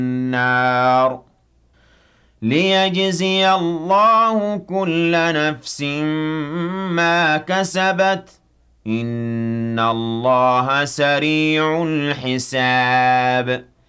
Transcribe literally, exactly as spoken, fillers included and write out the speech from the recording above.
النَّارِ لِيَجْزِيَ اللَّهُ كُلَّ نَفْسٍ مَّا كَسَبَتْ ۚ إِنَّ اللَّهَ سَرِيعُ الْحِسَابِ